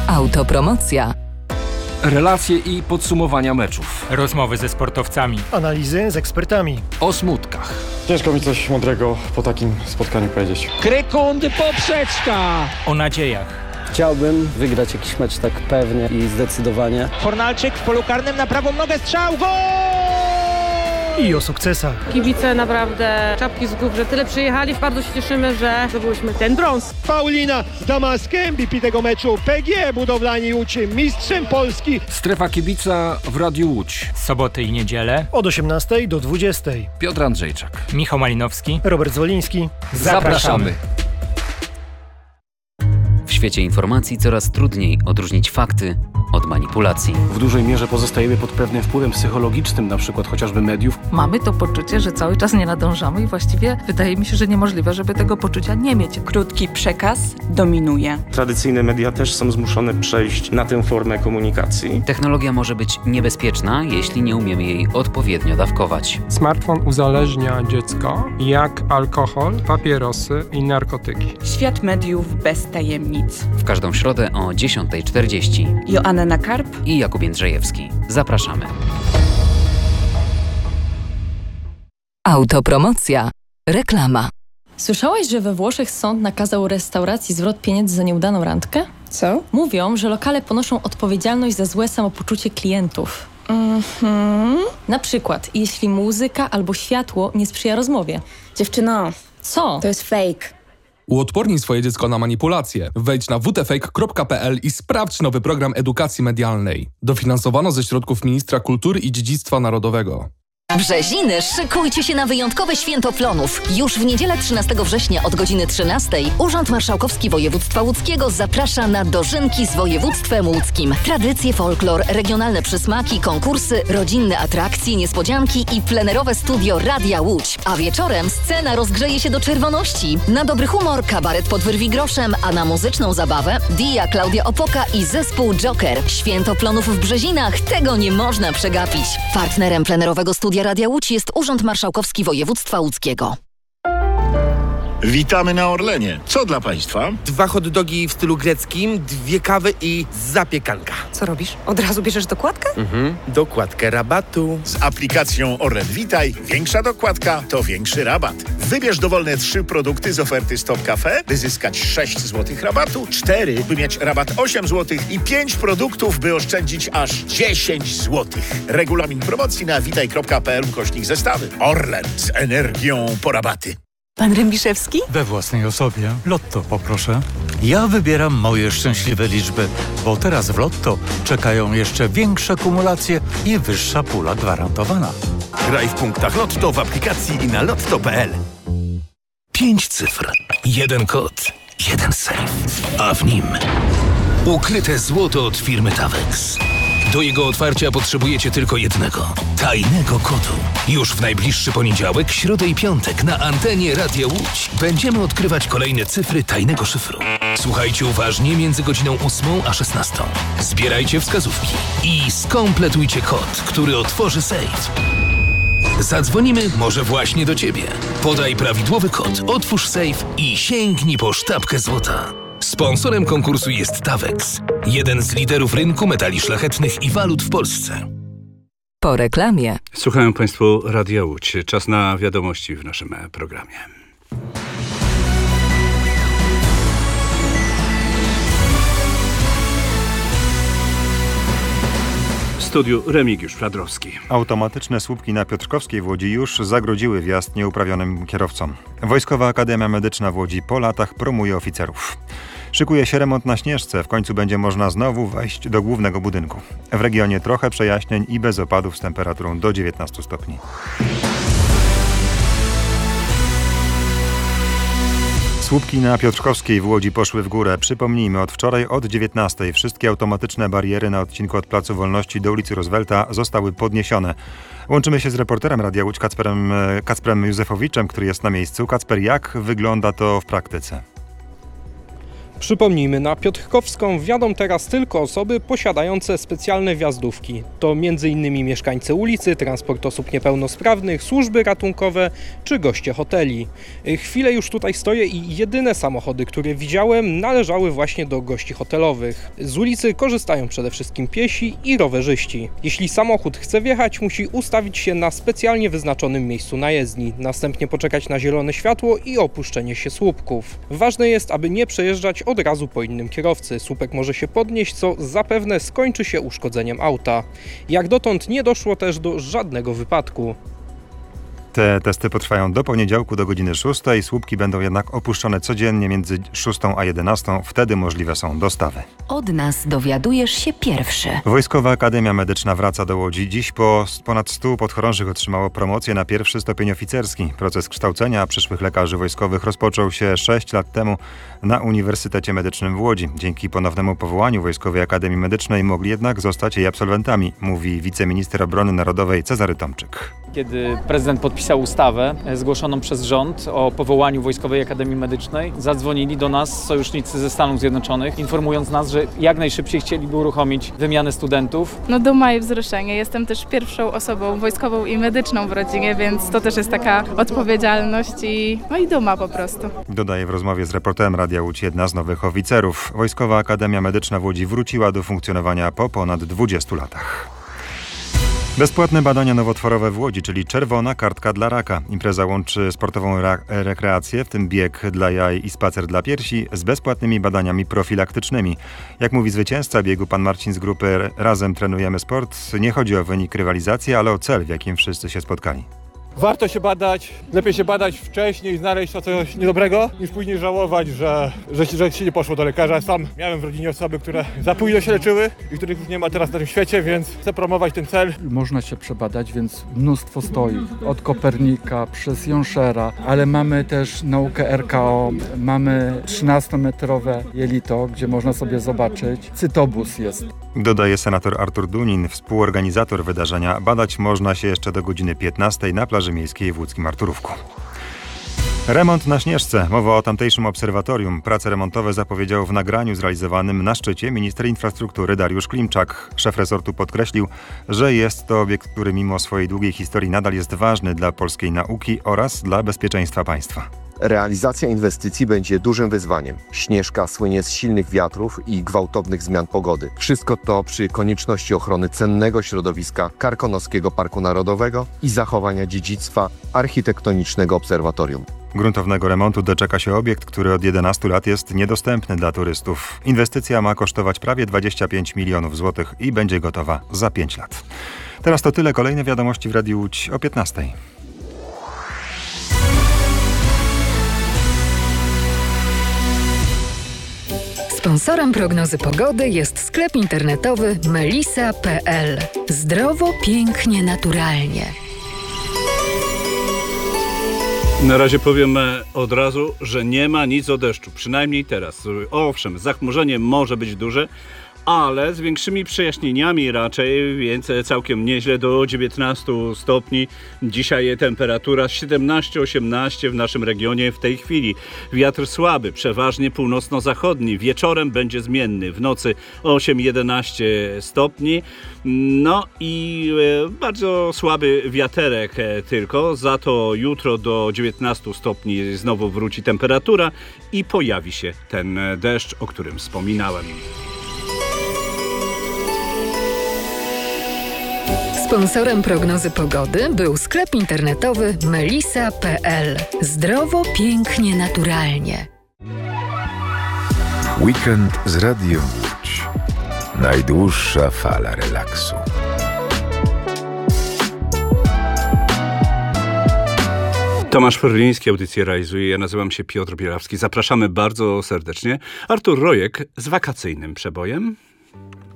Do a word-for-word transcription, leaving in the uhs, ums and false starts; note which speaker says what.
Speaker 1: Autopromocja.
Speaker 2: Relacje i podsumowania meczów.
Speaker 3: Rozmowy ze sportowcami.
Speaker 4: Analizy z ekspertami.
Speaker 2: O smutkach.
Speaker 5: Ciężko mi coś mądrego po takim spotkaniu powiedzieć.
Speaker 6: Krykundy poprzeczka.
Speaker 3: O nadziejach.
Speaker 7: Chciałbym wygrać jakiś mecz tak pewnie i zdecydowanie.
Speaker 6: Fornalczyk w polu karnym na prawą nogę, strzał, gol!
Speaker 4: I o sukcesach.
Speaker 8: Kibice naprawdę czapki z głów, że tyle przyjechali. Bardzo się cieszymy, że zdobyliśmy ten brąz.
Speaker 9: Paulina Damask, M V P tego meczu. P G Budowlani Łódź, mistrzem Polski.
Speaker 2: Strefa kibica w Radiu Łódź.
Speaker 3: Soboty i niedzielę.
Speaker 4: Od osiemnastej do dwudziestej.
Speaker 2: Piotr Andrzejczak.
Speaker 3: Michał Malinowski.
Speaker 4: Robert Zwoliński.
Speaker 2: Zapraszamy.
Speaker 10: W świecie informacji coraz trudniej odróżnić fakty od manipulacji.
Speaker 11: W dużej mierze pozostajemy pod pewnym wpływem psychologicznym, na przykład chociażby mediów.
Speaker 12: Mamy to poczucie, że cały czas nie nadążamy i właściwie wydaje mi się, że niemożliwe, żeby tego poczucia nie mieć.
Speaker 13: Krótki przekaz dominuje.
Speaker 14: Tradycyjne media też są zmuszone przejść na tę formę komunikacji.
Speaker 10: Technologia może być niebezpieczna, jeśli nie umiemy jej odpowiednio dawkować.
Speaker 15: Smartfon uzależnia dziecko jak alkohol, papierosy i narkotyki.
Speaker 13: Świat mediów bez tajemnic.
Speaker 10: W każdą środę o dziesiąta czterdzieści.
Speaker 13: Joanna Nakarp
Speaker 10: i Jakub Jędrzejewski. Zapraszamy.
Speaker 1: Autopromocja. Reklama.
Speaker 16: Słyszałaś, że we Włoszech sąd nakazał restauracji zwrot pieniędzy za nieudaną randkę?
Speaker 13: Co?
Speaker 16: Mówią, że lokale ponoszą odpowiedzialność za złe samopoczucie klientów.
Speaker 13: Mhm.
Speaker 16: Na przykład, jeśli muzyka albo światło nie sprzyja rozmowie.
Speaker 13: Dziewczyno,
Speaker 16: co?
Speaker 13: To jest fake.
Speaker 17: Uodpornij swoje dziecko na manipulacje. Wejdź na w t fake kropka p l i sprawdź nowy program edukacji medialnej. Dofinansowano ze środków Ministra Kultury i Dziedzictwa Narodowego.
Speaker 18: Brzeziny, szykujcie się na wyjątkowe święto plonów. Już w niedzielę trzynastego września od godziny trzynastej Urząd Marszałkowski Województwa Łódzkiego zaprasza na dożynki z województwem łódzkim. Tradycje, folklor, regionalne przysmaki, konkursy, rodzinne atrakcje, niespodzianki i plenerowe studio Radia Łódź. A wieczorem scena rozgrzeje się do czerwoności. Na dobry humor kabaret pod wyrwi groszem, a na muzyczną zabawę Dia, Klaudia Opoka i zespół Joker. Święto plonów w Brzezinach, tego nie można przegapić. Partnerem plenerowego studia Radia Łódź jest Urząd Marszałkowski Województwa Łódzkiego.
Speaker 19: Witamy na Orlenie. Co dla Państwa?
Speaker 20: Dwa hot dogi w stylu greckim, dwie kawy i zapiekanka.
Speaker 12: Co robisz? Od razu bierzesz dokładkę?
Speaker 20: Mhm, dokładkę rabatu.
Speaker 19: Z aplikacją Orlen Witaj większa dokładka to większy rabat. Wybierz dowolne trzy produkty z oferty Stop Cafe, by zyskać sześć złotych rabatu, cztery, by mieć rabat osiem złotych i pięć produktów, by oszczędzić aż dziesięć złotych. Regulamin promocji na witaj kropka p l ukośnik zestawy. Orlen z energią po rabaty.
Speaker 12: Pan Rębiszewski?
Speaker 21: We własnej osobie. Lotto poproszę. Ja wybieram moje szczęśliwe liczby, bo teraz w Lotto czekają jeszcze większe kumulacje i wyższa pula gwarantowana.
Speaker 22: Graj w punktach Lotto w aplikacji i na lotto kropka p l. Pięć cyfr, jeden kod, jeden sejf, a w nim ukryte złoto od firmy Tawex. Do jego otwarcia potrzebujecie tylko jednego, tajnego kodu. Już w najbliższy poniedziałek, środę i piątek na antenie Radia Łódź będziemy odkrywać kolejne cyfry tajnego szyfru. Słuchajcie uważnie między godziną ósmą a szesnastą. Zbierajcie wskazówki i skompletujcie kod, który otworzy sejf. Zadzwonimy może właśnie do Ciebie. Podaj prawidłowy kod, otwórz sejf i sięgnij po sztabkę złota. Sponsorem konkursu jest Tawex, jeden z liderów rynku metali szlachetnych i walut w Polsce.
Speaker 1: Po reklamie.
Speaker 23: Słuchają Państwo Radia Łódź. Czas na wiadomości w naszym programie. W studiu Remigiusz Fladrowski.
Speaker 24: Automatyczne słupki na Piotrkowskiej w Łodzi już zagrodziły wjazd nieuprawionym kierowcom. Wojskowa Akademia Medyczna w Łodzi po latach promuje oficerów. Szykuje się remont na Śnieżce. W końcu będzie można znowu wejść do głównego budynku. W regionie trochę przejaśnień i bez opadów z temperaturą do dziewiętnastu stopni. Słupki na Piotrkowskiej w Łodzi poszły w górę. Przypomnijmy, od wczoraj od dziewiętnastej wszystkie automatyczne bariery na odcinku od Placu Wolności do ulicy Roosevelta zostały podniesione. Łączymy się z reporterem Radia Łódź Kacperem, Kacprem Józefowiczem, który jest na miejscu. Kacper, jak wygląda to w praktyce?
Speaker 15: Przypomnijmy, na Piotrkowską wjadą teraz tylko osoby posiadające specjalne wjazdówki. To między innymi mieszkańcy ulicy, transport osób niepełnosprawnych, służby ratunkowe czy goście hoteli. Chwilę już tutaj stoję i jedyne samochody, które widziałem, należały właśnie do gości hotelowych. Z ulicy korzystają przede wszystkim piesi i rowerzyści. Jeśli samochód chce wjechać, musi ustawić się na specjalnie wyznaczonym miejscu na jezdni, następnie poczekać na zielone światło i opuszczenie się słupków. Ważne jest, aby nie przejeżdżać od razu po innym kierowcy. Słupek może się podnieść, co zapewne skończy się uszkodzeniem auta. Jak dotąd nie doszło też do żadnego wypadku.
Speaker 24: Te testy potrwają do poniedziałku do godziny szóstej. Słupki będą jednak opuszczone codziennie między szóstą a jedenastą. Wtedy możliwe są dostawy.
Speaker 1: Od nas dowiadujesz się pierwszy.
Speaker 24: Wojskowa Akademia Medyczna wraca do Łodzi. Dziś po ponad stu podchorążych otrzymało promocję na pierwszy stopień oficerski. Proces kształcenia przyszłych lekarzy wojskowych rozpoczął się sześć lat temu na Uniwersytecie Medycznym w Łodzi. Dzięki ponownemu powołaniu Wojskowej Akademii Medycznej mogli jednak zostać jej absolwentami, mówi wiceminister obrony narodowej Cezary Tomczyk.
Speaker 5: Kiedy prezydent podpisał ustawę zgłoszoną przez rząd o powołaniu Wojskowej Akademii Medycznej, zadzwonili do nas sojusznicy ze Stanów Zjednoczonych, informując nas, że jak najszybciej chcieliby uruchomić wymianę studentów.
Speaker 6: No duma i wzruszenie. Jestem też pierwszą osobą wojskową i medyczną w rodzinie, więc to też jest taka odpowiedzialność i, no i duma po prostu.
Speaker 24: Dodaje w rozmowie z reporterem Radia Łódź jedna z nowych oficerów. Wojskowa Akademia Medyczna w Łodzi wróciła do funkcjonowania po ponad dwudziestu latach. Bezpłatne badania nowotworowe w Łodzi, czyli czerwona kartka dla raka. Impreza łączy sportową re- rekreację, w tym bieg dla jaj i spacer dla piersi, z bezpłatnymi badaniami profilaktycznymi. Jak mówi zwycięzca biegu, pan Marcin z grupy Razem Trenujemy Sport, nie chodzi o wynik rywalizacji, ale o cel, w jakim wszyscy się spotkali.
Speaker 7: Warto się badać, lepiej się badać wcześniej, znaleźć to coś niedobrego, niż później żałować, że, że, że się nie poszło do lekarza. Sam miałem w rodzinie osoby, które za późno się leczyły i których już nie ma teraz na tym świecie, więc chcę promować ten cel.
Speaker 8: Można się przebadać, więc mnóstwo stoi. Od Kopernika, przez Jonszera, ale mamy też naukę R K O, mamy trzynastometrowe jelito, gdzie można sobie zobaczyć. Cytobus jest.
Speaker 24: Dodaje senator Artur Dunin, współorganizator wydarzenia. Badać można się jeszcze do godziny piętnastej na plaży miejskiej w łódzkim Arturówku. Remont na Śnieżce. Mowa o tamtejszym obserwatorium. Prace remontowe zapowiedział w nagraniu zrealizowanym na szczycie minister infrastruktury Dariusz Klimczak. Szef resortu podkreślił, że jest to obiekt, który mimo swojej długiej historii nadal jest ważny dla polskiej nauki oraz dla bezpieczeństwa państwa.
Speaker 25: Realizacja inwestycji będzie dużym wyzwaniem. Śnieżka słynie z silnych wiatrów i gwałtownych zmian pogody. Wszystko to przy konieczności ochrony cennego środowiska Karkonoskiego Parku Narodowego i zachowania dziedzictwa architektonicznego obserwatorium.
Speaker 24: Gruntownego remontu doczeka się obiekt, który od jedenastu lat jest niedostępny dla turystów. Inwestycja ma kosztować prawie dwadzieścia pięć milionów złotych i będzie gotowa za pięć lat. Teraz to tyle. Kolejne wiadomości w Radiu Łódź o piętnastej.
Speaker 1: Sponsorem prognozy pogody jest sklep internetowy melisa kropka p l. Zdrowo, pięknie, naturalnie.
Speaker 23: Na razie powiem od razu, że nie ma nic o deszczu, przynajmniej teraz. Owszem, zachmurzenie może być duże, ale z większymi przejaśnieniami raczej, więc całkiem nieźle do dziewiętnastu stopni. Dzisiaj temperatura siedemnaście osiemnaście w naszym regionie w tej chwili. Wiatr słaby, przeważnie północno-zachodni. Wieczorem będzie zmienny, w nocy osiem jedenaście stopni. No i bardzo słaby wiaterek tylko, za to jutro do dziewiętnastu stopni znowu wróci temperatura i pojawi się ten deszcz, o którym wspominałem.
Speaker 1: Sponsorem prognozy pogody był sklep internetowy melisa kropka p l. Zdrowo, pięknie, naturalnie.
Speaker 26: Weekend z Radiem Łódź. Najdłuższa fala relaksu.
Speaker 23: Tomasz Perliński audycję realizuje. Ja nazywam się Piotr Bielawski. Zapraszamy bardzo serdecznie. Artur Rojek z wakacyjnym przebojem.